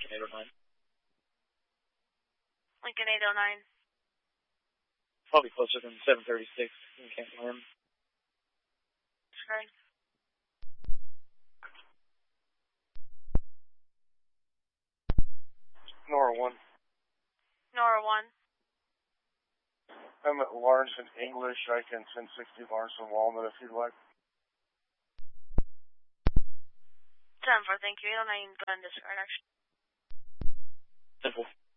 Lincoln 809. Lincoln 809. Probably closer than 736 in Camp Lim. Sure. Nora 1. Nora 1. I'm at Lawrence in English. I can 1060 Lawrence and Walnut if you'd like. 10-4, thank you. 809, go ahead and discard action. Simple.